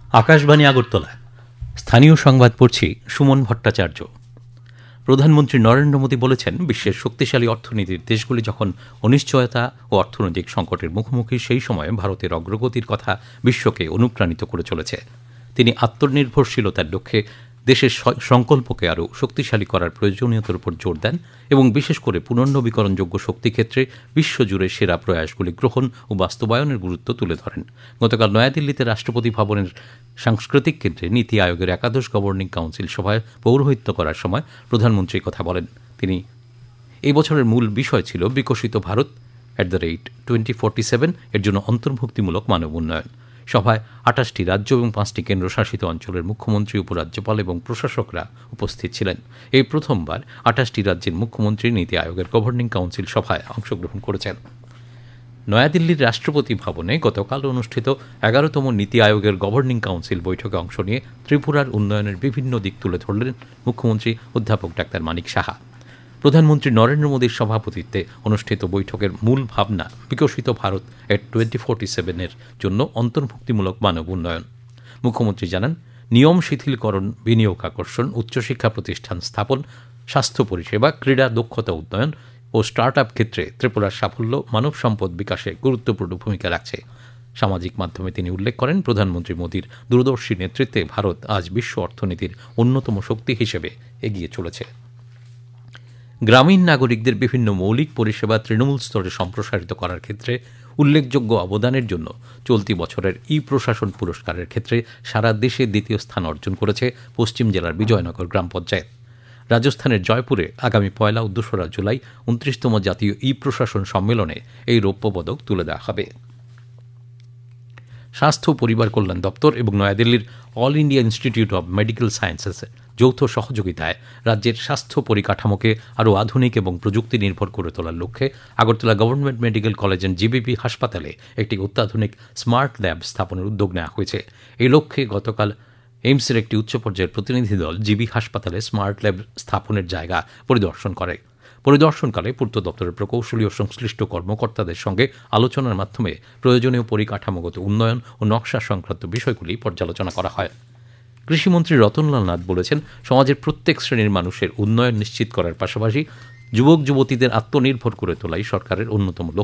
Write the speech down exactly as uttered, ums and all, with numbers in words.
আকাশবাণী আগরতলা স্থানীয় সংবাদ পড়ছি সুমন ভট্টাচার্য। প্রধানমন্ত্রী নরেন্দ্র মোদী বলেছেন, বিশ্বের শক্তিশালী অর্থনীতির দেশগুলি যখন অনিশ্চয়তা ও অর্থনৈতিক সংকটের মুখোমুখি, সেই সময়ে ভারতের অগ্রগতির কথা বিশ্বকে অনুপ্রাণিত করে চলেছে। তিনি আত্মনির্ভরশীলতার লক্ষ্যে দেশের সংকল্পকে আরও শক্তিশালী করার প্রয়োজনীয়তার উপর জোর দেন এবং বিশেষ করে পুনর্নবীকরণযোগ্য শক্তি ক্ষেত্রে বিশ্বজুড়ে সেরা প্রয়াসগুলি গ্রহণ ও বাস্তবায়নের গুরুত্ব তুলে ধরেন। গতকাল নয়াদিল্লিতে রাষ্ট্রপতি ভবনের সাংস্কৃতিক কেন্দ্রে নীতি আয়োগের একাদশ গভর্নিং কাউন্সিল সভায় পৌরোহিত্য করার সময় প্রধানমন্ত্রী কথা বলেন। তিনি এই বছরের মূল বিষয় ছিল বিকশিত Bharat at the rate twenty forty seven এর জন্য অন্তর্ভুক্তিমূলক মানব উন্নয়ন। সভায় আটাশটি রাজ্য এবং পাঁচটি কেন্দ্রশাসিত অঞ্চলের মুখ্যমন্ত্রী, উপরাজ্যপাল এবং প্রশাসকরা উপস্থিত ছিলেন। এই প্রথমবার আটাশটি রাজ্যের মুখ্যমন্ত্রী নীতি আয়োগের গভর্নিং কাউন্সিল সভায় অংশগ্রহণ করেছেন। নয়াদিল্লির রাষ্ট্রপতি ভবনে গতকাল অনুষ্ঠিত এগারোতম নীতি আয়োগের গভর্নিং কাউন্সিল বৈঠকে অংশ নিয়ে ত্রিপুরার উন্নয়নের বিভিন্ন দিক তুলে ধরলেন মুখ্যমন্ত্রী অধ্যাপক ডাক্তার মানিক সাহা। প্রধানমন্ত্রী নরেন্দ্র মোদীর সভাপতিত্বে অনুষ্ঠিত বৈঠকের মূল ভাবনা বিকশিত ভারত এট টোয়েন্টি ফোর্টি সেভেনের জন্য অন্তর্ভুক্তিমূলক মানব উন্নয়ন। মুখ্যমন্ত্রী জানান, নিয়ম শিথিলকরণ, বিনিয়োগ আকর্ষণ, উচ্চশিক্ষা প্রতিষ্ঠান স্থাপন, স্বাস্থ্য পরিষেবা, ক্রীড়া দক্ষতা উন্নয়ন ও স্টার্ট আপ ক্ষেত্রে ত্রিপুরার সাফল্য মানব সম্পদ বিকাশে গুরুত্বপূর্ণ ভূমিকা রাখছে। সামাজিক মাধ্যমে তিনি উল্লেখ করেন, প্রধানমন্ত্রী মোদীর দূরদর্শী নেতৃত্বে ভারত আজ বিশ্ব অর্থনীতির অন্যতম শক্তি হিসেবে এগিয়ে চলেছে। গ্রামীণ নাগরিকদের বিভিন্ন মৌলিক পরিষেবা তৃণমূল স্তরে সম্প্রসারিত করার ক্ষেত্রে উল্লেখযোগ্য অবদানের জন্য চলতি বছরের ই প্রশাসন পুরস্কারের ক্ষেত্রে সারা দেশে দ্বিতীয় স্থান অর্জন করেছে পশ্চিম জেলার বিজয়নগর গ্রাম পঞ্চায়েত। রাজস্থানের জয়পুরে আগামী পয়লা ও দোসরা জুলাই উনত্রিশতম জাতীয় ই প্রশাসন সম্মেলনে এই রৌপ্য পদক তুলে দেওয়া হবে। স্বাস্থ্য ও পরিবার কল্যাণ দপ্তর এবং নয়াদিল্লির all India institute of medical sciences যৌথ সহযোগিতায় রাজ্যের স্বাস্থ্য পরিকাঠামোকে আরও আধুনিক এবং প্রযুক্তি নির্ভর করে তোলার লক্ষ্যে Agartala government medical college and GBP হাসপাতালে একটি অত্যাধুনিক স্মার্ট ল্যাব স্থাপনের উদ্যোগ নেওয়া হয়েছে। এই লক্ষ্যে গতকাল এইমসের একটি উচ্চ পর্যায়ের প্রতিনিধি দল জিবি হাসপাতালে স্মার্ট ল্যাব স্থাপনের জায়গা পরিদর্শন করে। পরিদর্শনকালে পূর্ত দপ্তরের প্রকৌশলী ও সংশ্লিষ্ট কর্মকর্তাদের সঙ্গে আলোচনার মাধ্যমে প্রয়োজনীয় পরিকাঠামোগত উন্নয়ন ও নকশা সংক্রান্ত বিষয়গুলি পর্যালোচনা করা হয়। কৃষিমন্ত্রী রতনলাল নাথ বলেছেন, সমাজের প্রত্যেক শ্রেণীর মানুষের উন্নয়ন নিশ্চিত করার পাশাপাশি যুবক যুবতীদের আত্মনির্ভর করে তোলাই সরকারের অন্যতম লক্ষ্য।